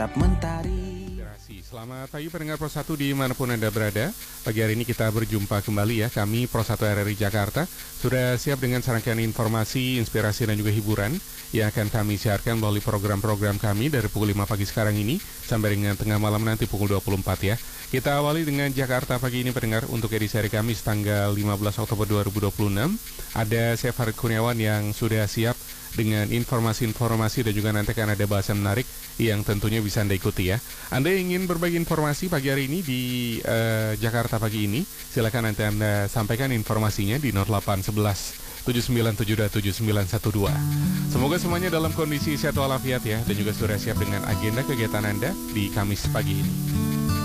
Mentari. Selamat pagi pendengar Pro 1 dimanapun Anda berada. Pagi hari ini kita berjumpa kembali ya. Kami Pro 1 RRI Jakarta sudah siap dengan serangkaian informasi, inspirasi dan juga hiburan yang akan kami siarkan melalui program-program kami dari pukul 5 pagi sekarang ini sampai dengan tengah malam nanti pukul 24 ya. Kita awali dengan Jakarta pagi ini pendengar untuk edisi hari Kamis tanggal 15 Oktober 2026. Ada saya Farid Kurniawan yang sudah siap dengan informasi-informasi dan juga nanti akan ada bahasan menarik yang tentunya bisa Anda ikuti ya. Anda ingin berbagi informasi pagi hari ini di Jakarta pagi ini, silakan nanti Anda sampaikan informasinya di 0811 79727912. Semoga semuanya dalam kondisi sehat walafiat ya, dan juga sudah siap dengan agenda kegiatan Anda di Kamis pagi ini.